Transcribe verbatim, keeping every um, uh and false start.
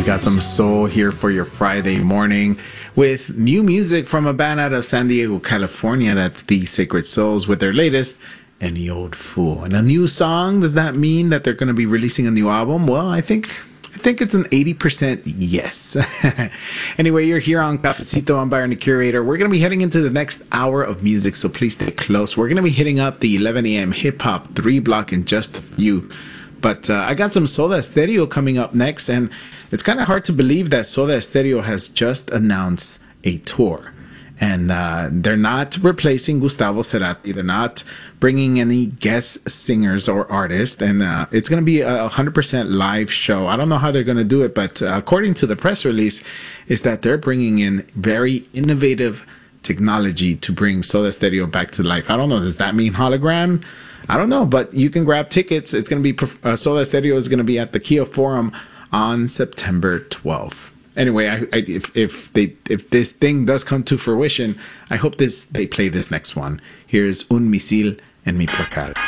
got some soul here for your Friday morning with new music from a band out of San Diego, California. That's The Sacred Souls with their latest, Any Old Fool. And a new song, does that mean that they're going to be releasing a new album? Well, I think I think it's an eighty percent yes. Anyway, you're here on Cafecito. I'm Byron, the curator. We're going to be heading into the next hour of music, so please stay close. We're going to be hitting up the eleven a.m. hip-hop three block in just a few. But uh, I got some Soda Stereo coming up next, and it's kind of hard to believe that Soda Stereo has just announced a tour. And uh, they're not replacing Gustavo Cerati. They're not bringing any guest singers or artists. And uh, it's going to be a one hundred percent live show. I don't know how they're going to do it, but uh, according to the press release, is that they're bringing in very innovative technology to bring Soda Stereo back to life. I don't know. Does that mean hologram? I don't know, but you can grab tickets. It's going to be uh, Soda Stereo is going to be at the Kia Forum on September twelfth. Anyway, I, I, if if they if this thing does come to fruition, I hope this they play this next one. Here's Un Misil en Mi Placar.